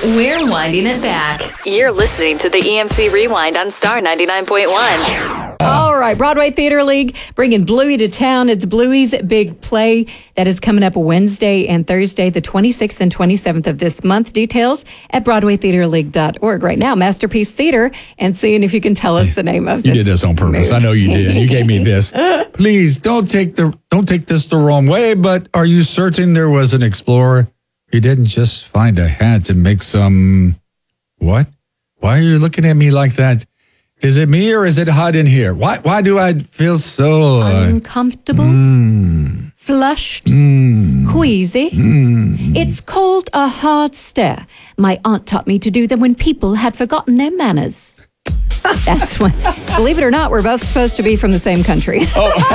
We're winding it back. You're listening to the EMC Rewind on Star 99.1. All right, Broadway Theater League bringing Bluey to town. It's Bluey's big play that is coming up Wednesday and Thursday, the 26th and 27th of this month. Details at BroadwayTheaterLeague.org. Right now, Masterpiece Theater, and seeing if you can tell us the name of this. You did this on purpose. movie. I know you did. You gave me this. Please don't take this the wrong way, but are you certain there was an explorer? He didn't just find a hat to make some... What? Why are you looking at me like that? Is it me or is it hot in here? Why do I feel so... uncomfortable? Flushed? Queasy? It's called a hard stare. My aunt taught me to do them when people had forgotten their manners. That's when, believe it or not, we're both supposed to be from the same country.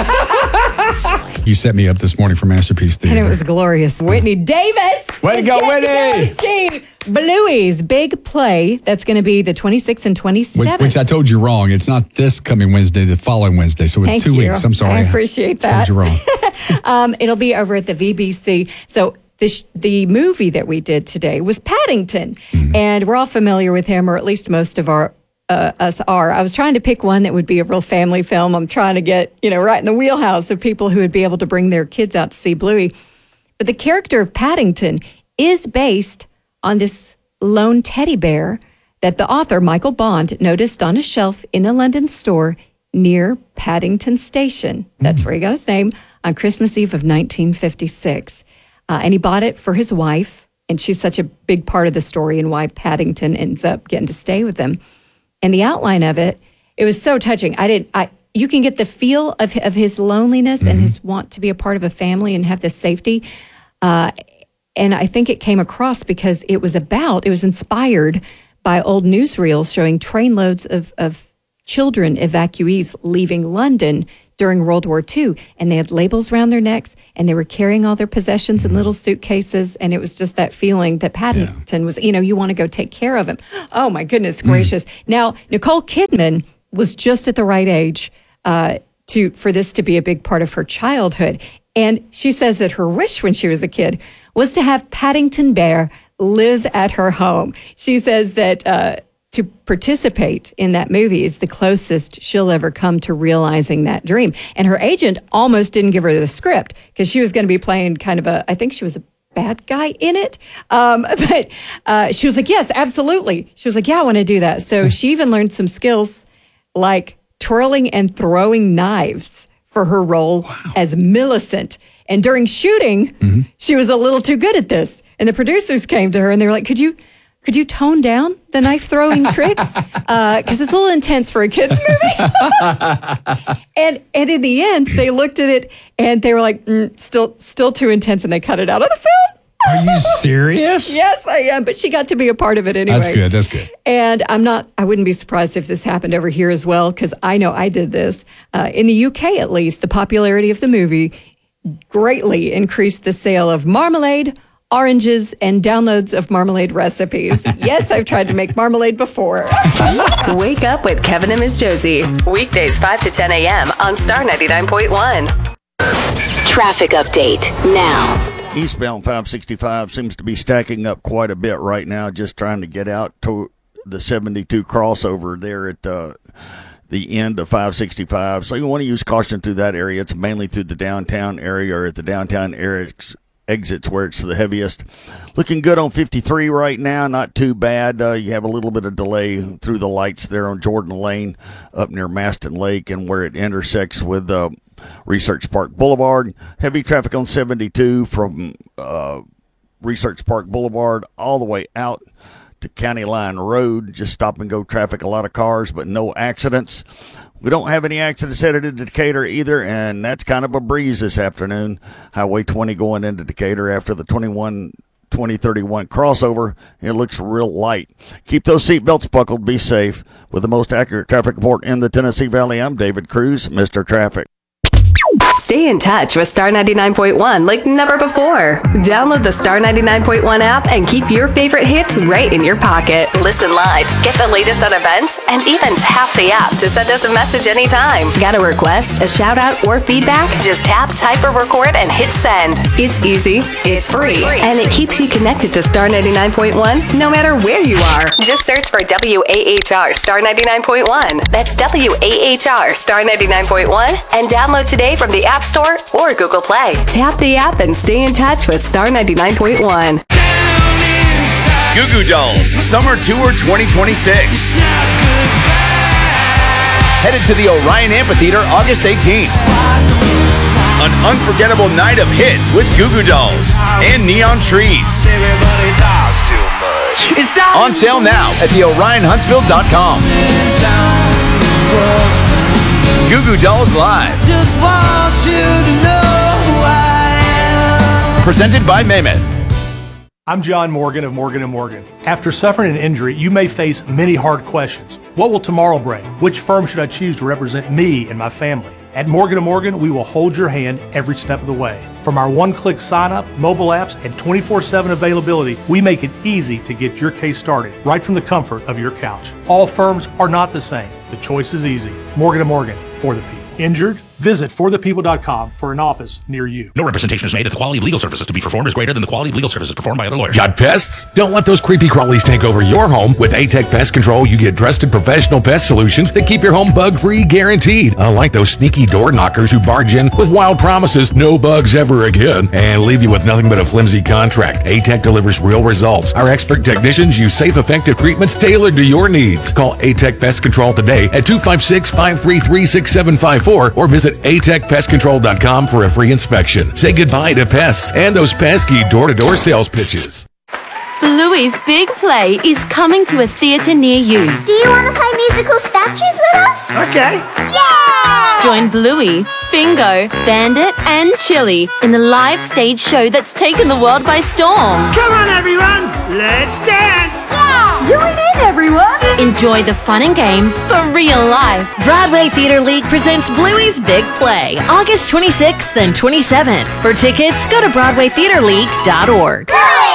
You set me up this morning for Masterpiece Theater. And it was glorious. Whitney Davis! Way to go, Whitney! See Bluey's big play. That's going to be the 26th and 27th. Which I told you wrong. It's not this coming Wednesday, the following Wednesday. So it's 2 weeks. I'm sorry. I appreciate that. I told you wrong. It'll be over at the VBC. So the movie that we did today was Paddington. And we're all familiar with him, or at least most of us are. I was trying to pick one that would be a real family film. I'm trying to get, right in the wheelhouse of people who would be able to bring their kids out to see Bluey. But the character of Paddington is based on this lone teddy bear that the author, Michael Bond, noticed on a shelf in a London store near Paddington Station. That's where he got his name, on Christmas Eve of 1956. And he bought it for his wife, and she's such a big part of the story and why Paddington ends up getting to stay with him. And the outline of it, it was so touching. You can get the feel of his loneliness and his want to be a part of a family and have this safety. And I think it came across because it was inspired by old newsreels showing trainloads of children evacuees leaving London during World War II. And they had labels around their necks, and they were carrying all their possessions in little suitcases. And it was just that feeling that Paddington was, you want to go take care of him. Oh, my goodness gracious. Now, Nicole Kidman was just at the right age for this to be a big part of her childhood. And she says that her wish when she was a kid was to have Paddington Bear live at her home. She says that to participate in that movie is the closest she'll ever come to realizing that dream. And her agent almost didn't give her the script because she was going to be playing I think she was a bad guy in it. But she was like, yes, absolutely. She was like, yeah, I want to do that. So she even learned some skills like twirling and throwing knives for her role as Millicent. And during shooting, she was a little too good at this. And the producers came to her and they were like, could you tone down the knife throwing tricks? Because it's a little intense for a kid's movie. and in the end, they looked at it and they were like, still too intense, and they cut it out of the film. Are you serious? Yes, I am. But she got to be a part of it anyway. That's good. And I wouldn't be surprised if this happened over here as well, because I know I did this. In the UK, at least, the popularity of the movie greatly increased the sale of marmalade, oranges, and downloads of marmalade recipes. Yes, I've tried to make marmalade before. Wake up with Kevin and Miss Josie. Weekdays 5 to 10 a.m. on Star 99.1. Traffic update now. Eastbound 565 seems to be stacking up quite a bit right now, just trying to get out to the 72 crossover there at the end of 565. So you want to use caution through that area. It's mainly through the downtown area or at the downtown area exits where it's the heaviest. Looking good on 53 right now, not too bad. You have a little bit of delay through the lights there on Jordan Lane up near Maston Lake and where it intersects with Research Park Boulevard. Heavy traffic on 72 from Research Park Boulevard all the way out to County Line Road. Just stop and go traffic, a lot of cars, but no accidents. We don't have any accidents headed into Decatur either, and that's kind of a breeze this afternoon. Highway 20 going into Decatur after the 2031 crossover. It looks real light. Keep those seatbelts buckled. Be safe. With the most accurate traffic report in the Tennessee Valley, I'm David Cruz, Mr. Traffic. Stay in touch with Star 99.1 like never before. Download the Star 99.1 app and keep your favorite hits right in your pocket. Listen live, get the latest on events, and even tap the app to send us a message anytime. Got a request, a shout out, or feedback? Just tap, type, or record and hit send. It's easy, it's free, and it keeps you connected to Star 99.1 no matter where you are. Just search for WAHR Star 99.1. That's WAHR Star 99.1 and download today from the App Store or Google Play. Tap the app and stay in touch with Star 99.1. Goo Goo Dolls Summer Tour 2026. Headed to the Orion Amphitheater August 18th. An unforgettable night of hits with Goo Goo Dolls and Neon Trees. On sale now at theorionhuntsville.com. Goo Goo Dolls Live. Presented by Mammoth. I'm John Morgan of Morgan & Morgan. After suffering an injury, you may face many hard questions. What will tomorrow bring? Which firm should I choose to represent me and my family? At Morgan & Morgan, we will hold your hand every step of the way. From our one-click sign-up, mobile apps, and 24/7 availability, we make it easy to get your case started right from the comfort of your couch. All firms are not the same. The choice is easy. Morgan & Morgan, for the people. Injured? Visit forthepeople.com for an office near you. No representation is made that the quality of legal services to be performed is greater than the quality of legal services performed by other lawyers. Got pests? Don't let those creepy crawlies take over your home. With A-Tech Pest Control, you get trusted professional pest solutions that keep your home bug-free guaranteed. Unlike those sneaky door knockers who barge in with wild promises, no bugs ever again, and leave you with nothing but a flimsy contract. A-Tech delivers real results. Our expert technicians use safe, effective treatments tailored to your needs. Call A-Tech Pest Control today at 256-533-6754 or visit atechpestcontrol.com for a free inspection. Say goodbye to pests and those pesky door-to-door sales pitches. Bluey's Big Play is coming to a theater near you. Do you want to play musical statues with us? Okay. Yeah! Join Bluey, Bingo, Bandit, and Chili in the live stage show that's taken the world by storm. Come on, everyone. Let's dance. Yeah! Join in, everyone. Enjoy the fun and games for real life. Broadway Theater League presents Bluey's Big Play, August 26th and 27th. For tickets, go to BroadwayTheaterLeague.org.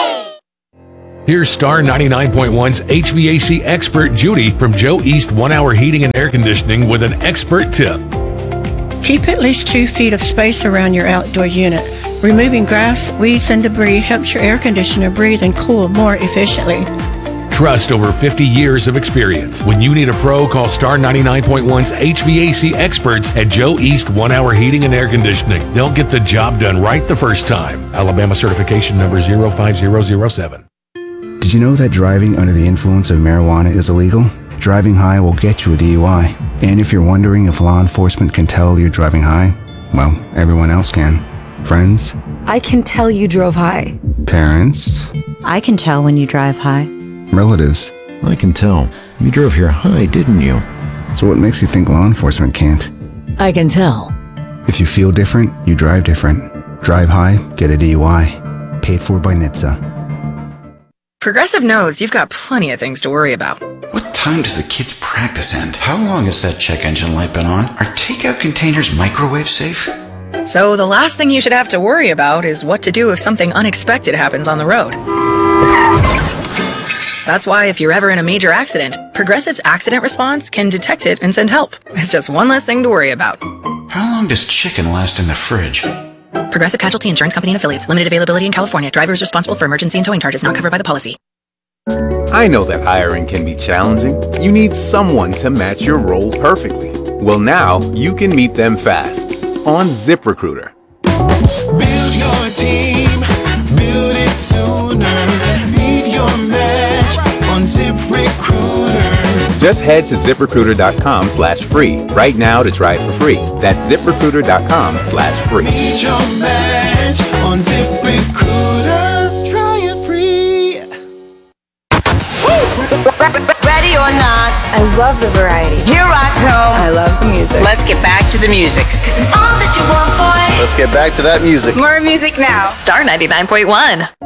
Here's Star 99.1's HVAC expert Judy from Joe East 1 Hour Heating and Air Conditioning with an expert tip. Keep at least 2 feet of space around your outdoor unit. Removing grass, weeds, and debris helps your air conditioner breathe and cool more efficiently. Trust over 50 years of experience. When you need a pro, call Star 99.1's HVAC experts at Joe East 1 Hour Heating and Air Conditioning. They'll get the job done right the first time. Alabama certification number 05007. Did you know that driving under the influence of marijuana is illegal? Driving high will get you a DUI. And if you're wondering if law enforcement can tell you're driving high, well, everyone else can. Friends? I can tell you drove high. Parents? I can tell when you drive high. Relatives? I can tell. You drove here high, didn't you? So what makes you think law enforcement can't? I can tell. If you feel different, you drive different. Drive high, get a DUI. Paid for by NHTSA. Progressive knows you've got plenty of things to worry about. What time does the kids' practice end? How long has that check engine light been on? Are takeout containers microwave safe? So the last thing you should have to worry about is what to do if something unexpected happens on the road. That's why if you're ever in a major accident, Progressive's accident response can detect it and send help. It's just one less thing to worry about. How long does chicken last in the fridge? Progressive Casualty Insurance Company and Affiliates. Limited availability in California. Driver is responsible for emergency and towing charges not covered by the policy. I know that hiring can be challenging. You need someone to match your role perfectly. Well, now you can meet them fast on ZipRecruiter. Build your team, build it sooner. Meet your match on ZipRecruiter. Just head to ZipRecruiter.com/free right now to try it for free. That's ZipRecruiter.com/free. Meet your match on ZipRecruiter. Try it free. Ready or not, I love the variety. Here I come. I love the music. Let's get back to the music. 'Cause I'm all that you want, boy. Let's get back to that music. More music now. Star 99.1.